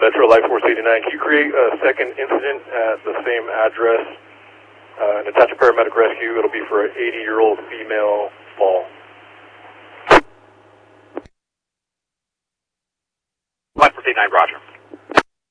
Metro Life Force 89. Can you create a second incident at the same address and attach a paramedic rescue? It'll be for an 80-year-old female fall.